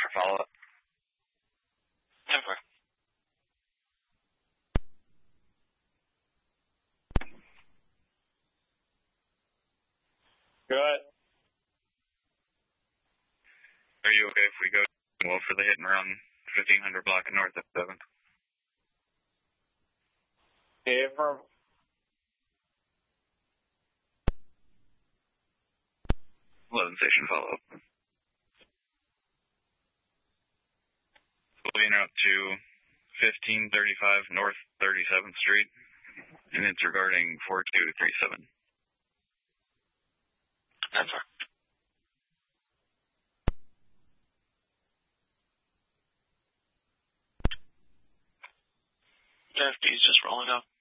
for follow-up. 10-4. Good. Are you okay if we go for the hit and run 1500 block and north of 7th? Yeah, affirm. Station follow-up. We'll be en route to 1535 North 37th Street, and it's regarding 4237. That's fine. FD's just rolling up.